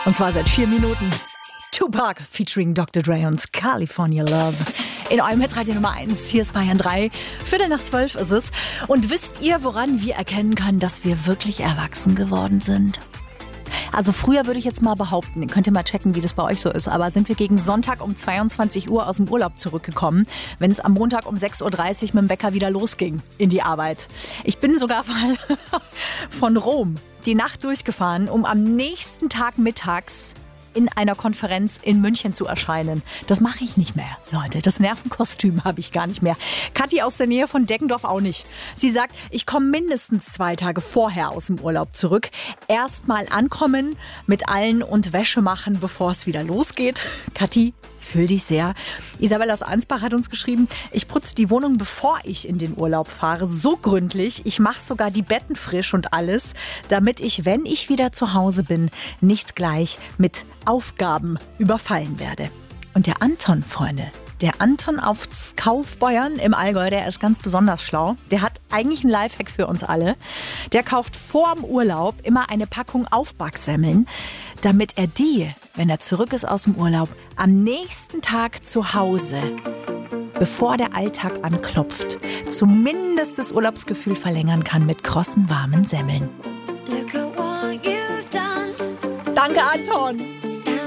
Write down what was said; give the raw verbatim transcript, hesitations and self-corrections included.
Und zwar seit vier Minuten. Tupac featuring Doktor Dre und California Love. In eurem Hitradio Nummer eins. Hier ist Bayern drei. Viertel nach zwölf ist es. Und wisst ihr, woran wir erkennen können, dass wir wirklich erwachsen geworden sind? Also früher würde ich jetzt mal behaupten, könnt ihr mal checken, wie das bei euch so ist, aber sind wir gegen Sonntag um zweiundzwanzig Uhr aus dem Urlaub zurückgekommen, wenn es am Montag um sechs Uhr dreißig mit dem Wecker wieder losging in die Arbeit. Ich bin sogar mal von Rom die Nacht durchgefahren, um am nächsten Tag mittags in einer Konferenz in München zu erscheinen. Das mache ich nicht mehr, Leute. Das Nervenkostüm habe ich gar nicht mehr. Kathi aus der Nähe von Deggendorf auch nicht. Sie sagt, ich komme mindestens zwei Tage vorher aus dem Urlaub zurück. Erst mal ankommen mit allen und Wäsche machen, bevor es wieder losgeht. Kathi, ich fühle dich sehr. Isabel aus Ansbach hat uns geschrieben, ich putze die Wohnung, bevor ich in den Urlaub fahre, so gründlich. Ich mache sogar die Betten frisch und alles, damit ich, wenn ich wieder zu Hause bin, nicht gleich mit Aufgaben überfallen werde. Und der Anton, Freunde, der Anton aus Kaufbeuern im Allgäu, der ist ganz besonders schlau. Der hat eigentlich einen Lifehack für uns alle. Der kauft vorm Urlaub immer eine Packung Aufbacksemmeln, damit er die, wenn er zurück ist aus dem Urlaub, am nächsten Tag zu Hause, bevor der Alltag anklopft, zumindest das Urlaubsgefühl verlängern kann mit krossen, warmen Semmeln. Danke, Anton!